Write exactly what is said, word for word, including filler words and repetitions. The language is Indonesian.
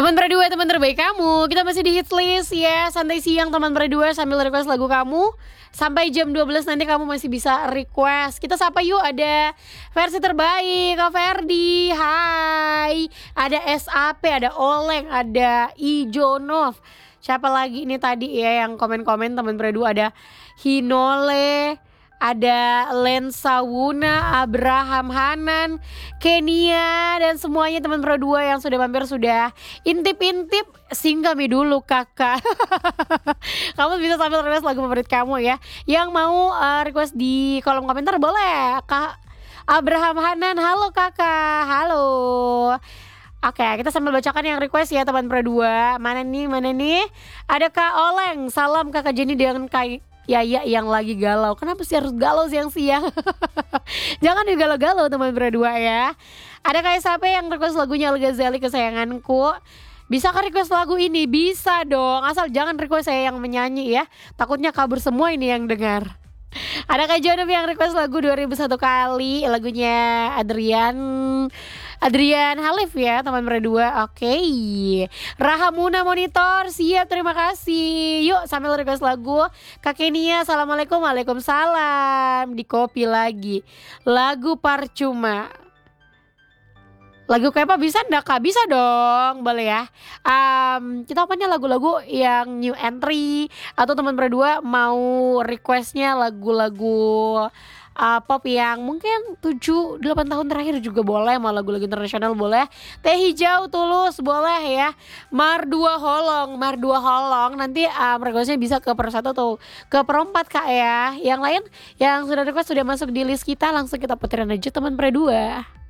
Teman berdua, teman terbaik kamu. Kita masih di hits list ya. Santai siang teman berdua sambil request lagu kamu. Sampai jam dua belas nanti kamu masih bisa request. Kita sapa yuk, ada versi terbaik Kak Ferdi. Hai. Ada S A P, ada Oleng, ada Ijonov. Siapa lagi ini tadi ya yang komen-komen teman berdua, ada Hinole, ada Lensa Wuna, Abraham Hanan, Kenia, dan semuanya teman Pro dua yang sudah mampir sudah intip-intip. Sing kami dulu kakak. Kamu bisa sambil request lagu favorit kamu ya. Yang mau uh, request di kolom komentar boleh. Kak Abraham Hanan, halo kakak, halo. Oke, kita sambil bacakan yang request ya teman Pro dua. Mana nih, mana nih? Ada Kak Oleng, salam kakak Jenny dengan Kak Yaya yang lagi galau. Kenapa sih harus galau siang-siang? Jangan digalau-galau teman berdua ya. Ada Kak S A P yang request lagunya Al Ghazali kesayanganku. Bisa kan request lagu ini? Bisa dong. Asal jangan request saya yang menyanyi ya. Takutnya kabur semua ini yang dengar. Ada Kak Jonov yang request lagu dua ribu satu kali. Lagunya Adrian Adrian Halif ya teman berdua. Oke okay. Rahamuna Monitor siap, terima kasih. Yuk sambil request lagu Kak Kenia, assalamualaikum. Waalaikumsalam. Di copy lagi lagu Percuma. Lagu kayak apa bisa enggak Kak? Bisa dong, boleh ya. um, Kita apanya lagu-lagu yang new entry. Atau teman berdua mau requestnya lagu-lagu uh, pop yang mungkin tujuh delapan tahun terakhir juga boleh. Mau lagu-lagu internasional boleh. Teh Hijau Tulus boleh ya. Mar dua Holong, Mar dua Holong. Nanti um, requestnya bisa ke per satu atau ke per empat Kak ya. Yang lain yang sudah request sudah masuk di list kita. Langsung kita putirin aja teman berdua.